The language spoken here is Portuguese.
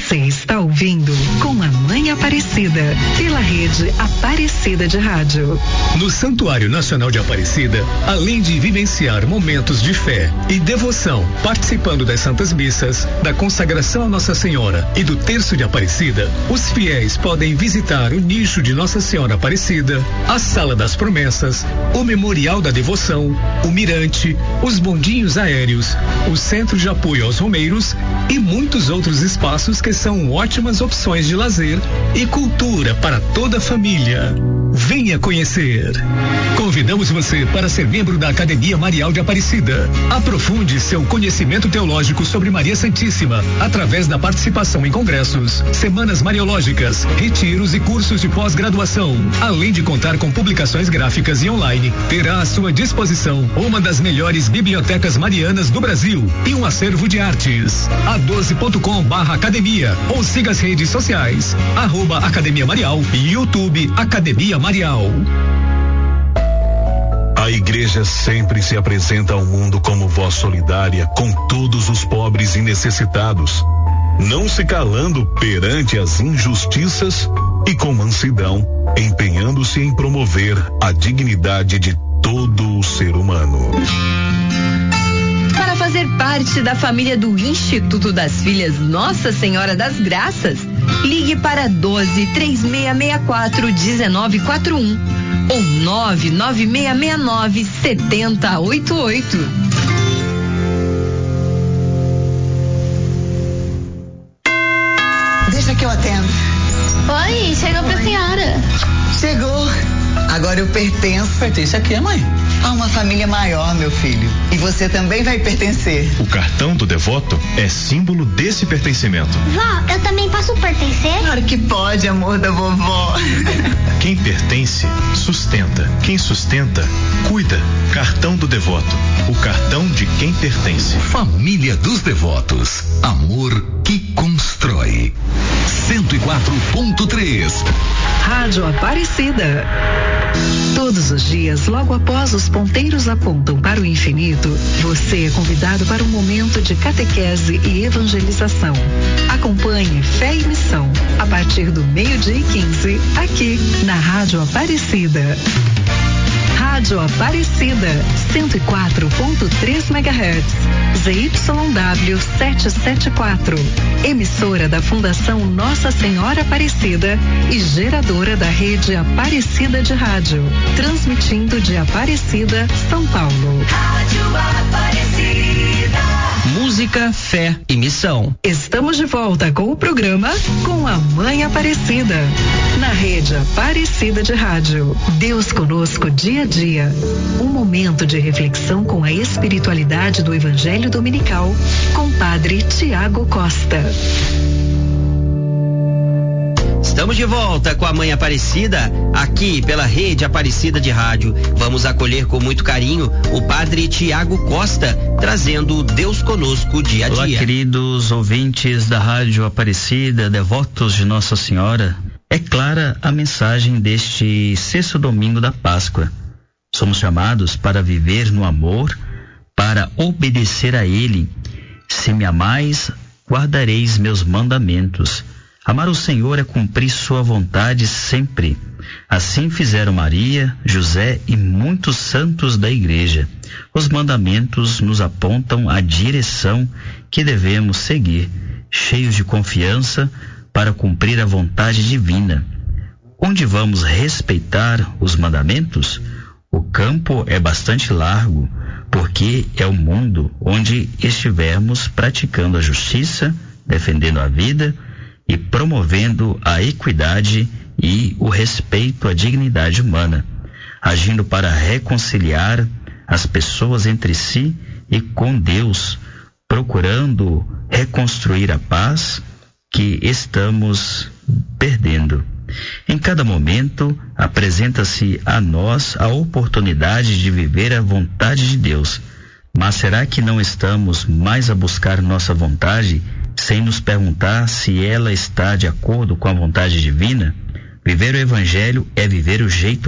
Você está ouvindo Com a Mãe Aparecida, pela rede Aparecida de Rádio. No Santuário Nacional de Aparecida, além de vivenciar momentos de fé e devoção, participando das Santas Missas, da consagração a Nossa Senhora e do Terço de Aparecida, os fiéis podem visitar o nicho de Nossa Senhora Aparecida, a Sala das Promessas, o Memorial da Devoção, o Mirante, os bondinhos aéreos, o Centro de Apoio aos Romeiros e muitos outros espaços que são ótimas opções de lazer e cultura para toda a família. Venha conhecer. Convidamos você para ser membro da Academia Marial de Aparecida. Aprofunde seu conhecimento teológico sobre Maria Santíssima através da participação em congressos, semanas mariológicas, retiros e cursos de pós-graduação. Além de contar com publicações gráficas e online, terá à sua disposição uma das melhores bibliotecas marianas do Brasil e um acervo de artes. a12.com/academia ou siga as redes sociais @Academia Marial e YouTube Academia Marial. A igreja sempre se apresenta ao mundo como voz solidária com todos os pobres e necessitados, não se calando perante as injustiças e com mansidão, empenhando-se em promover a dignidade de todo o ser humano. Para fazer parte da família do Instituto das Filhas Nossa Senhora das Graças, ligue para 12-3664-1941 ou 99669-7088. Deixa que eu atendo. Oi, chegou pra senhora. Chegou. Agora eu pertenço. Pertence a quê, mãe? A uma família maior, meu filho. E você também vai pertencer. O cartão do devoto é símbolo desse pertencimento. Vó, eu também posso pertencer? Claro que pode, amor da vovó. Quem pertence, sustenta. Quem sustenta, cuida. Cartão do devoto. O cartão de quem pertence. Família dos Devotos. Amor que constrói. 104.3. Rádio Aparecida. Todos os dias, logo após os ponteiros apontam para o infinito, você é convidado para um momento de catequese e evangelização. Acompanhe Fé e Missão a partir do 12:15 aqui na Rádio Aparecida. Rádio Aparecida, 104.3 MHz, ZYW 774, emissora da Fundação Nossa Senhora Aparecida e geradora da rede Aparecida de Rádio, transmitindo de Aparecida, São Paulo. Rádio Aparecida. Música, fé e missão. Estamos de volta com o programa Com a Mãe Aparecida, na rede Aparecida de Rádio. Deus conosco dia a dia. Um momento de reflexão com a espiritualidade do Evangelho Dominical, com Padre Tiago Costa. Estamos de volta com a Mãe Aparecida, aqui pela rede Aparecida de Rádio. Vamos acolher com muito carinho o Padre Tiago Costa, trazendo Deus conosco dia a dia. Olá, queridos ouvintes da Rádio Aparecida, devotos de Nossa Senhora. É clara a mensagem deste 6º domingo da Páscoa. Somos chamados para viver no amor, para obedecer a Ele. Se me amais, guardareis meus mandamentos. Amar o Senhor é cumprir sua vontade sempre. Assim fizeram Maria, José e muitos santos da Igreja. Os mandamentos nos apontam a direção que devemos seguir, cheios de confiança para cumprir a vontade divina. Onde vamos respeitar os mandamentos? O campo é bastante largo, porque é o mundo onde estivermos praticando a justiça, defendendo a vida e promovendo a equidade e o respeito à dignidade humana, agindo para reconciliar as pessoas entre si e com Deus, procurando reconstruir a paz que estamos perdendo. Em cada momento, apresenta-se a nós a oportunidade de viver a vontade de Deus. Mas será que não estamos mais a buscar nossa vontade sem nos perguntar se ela está de acordo com a vontade divina? Viver o Evangelho é viver o jeito